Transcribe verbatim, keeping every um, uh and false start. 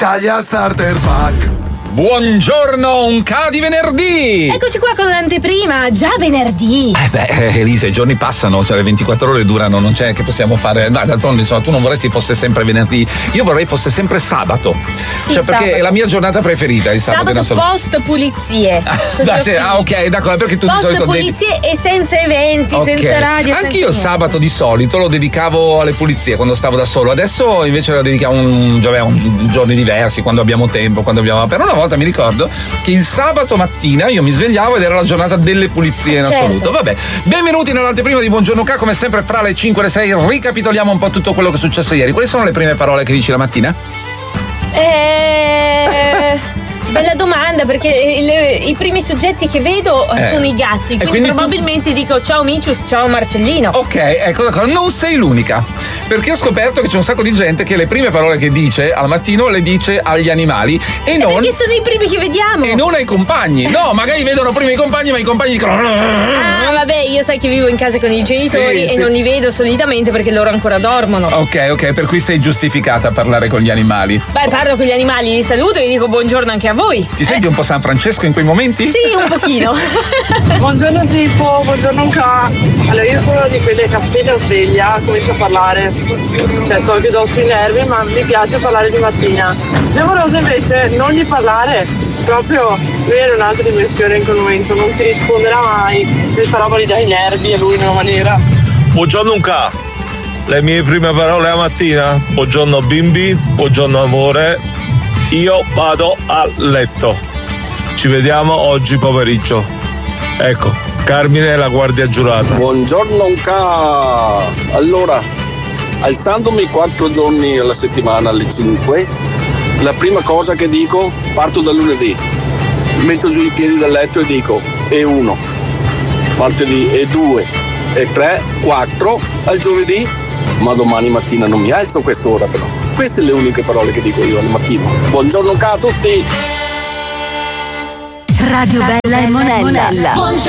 Italia Starter Pack. Buongiorno, un K di venerdì! Eccoci qua con l'anteprima, già venerdì! Eh beh, Elisa, i giorni passano, cioè le ventiquattro ore durano, non c'è che possiamo fare. No, d'altronde, insomma, tu non vorresti fosse sempre venerdì, io vorrei fosse sempre sabato. Sì, cioè, perché sabato. è la mia giornata preferita, il sabato. Sabato post pulizie. Ah, sì, ah, ok, d'accordo, perché tu post di solito pulizie e senza eventi, Ok. senza radio. Anch'io il senza sabato di solito lo dedicavo alle pulizie quando stavo da solo, adesso invece lo dedichiamo un, cioè, un, giorni diversi, quando abbiamo tempo, quando abbiamo. Per una volta mi ricordo che il sabato mattina io mi svegliavo ed era la giornata delle pulizie in Certo. assoluto. Vabbè, benvenuti nell'anteprima di Buongiorno K, come sempre fra le cinque e le sei ricapitoliamo un po' tutto quello che è successo ieri. Quali sono le prime parole che dici la mattina? Eh, bella domanda, perché il- i primi soggetti che vedo Eh. sono i gatti, quindi, quindi tu- probabilmente dico ciao Micius, ciao Marcellino. Ok, ecco, d'accordo, non sei l'unica, perché ho scoperto che c'è un sacco di gente che le prime parole che dice al mattino le dice agli animali e Eh, non perché sono i primi che vediamo. e non ai compagni. No, magari vedono prima i compagni, ma i compagni dicono Ah, vabbè, io sai che vivo in casa con i genitori Sì, e sì. non li vedo solitamente perché loro ancora dormono. Ok, ok, per cui sei giustificata a parlare con gli animali. Beh, parlo con gli animali, li saluto e gli dico buongiorno anche a voi. Ti senti un po' San Francesco in quei momenti? Sì, un pochino. Buongiorno Pippo, buongiorno K. Allora io sono di quelle che appena sveglia comincio a parlare. Cioè so che do sui nervi, ma mi piace parlare di mattina. Se amoroso invece non gli parlare, proprio lui è in un'altra dimensione in quel momento, non ti risponderà mai. Questa roba gli dà i nervi a lui in una maniera. Buongiorno un K. Le mie prime parole la mattina. Buongiorno bimbi, buongiorno amore. Io vado a letto. Ci vediamo oggi pomeriggio. Ecco, Carmine la guardia giurata. Buongiorno un K. Allora, alzandomi quattro giorni alla settimana alle cinque, la prima cosa che dico, parto da lunedì, metto giù i piedi dal letto e dico e uno, martedì e due, e tre, quattro, al giovedì, ma domani mattina non mi alzo a quest'ora però. Queste le uniche parole che dico io al mattino. Buongiorno K a tutti. Radio Bella e Monella. Buongiorno.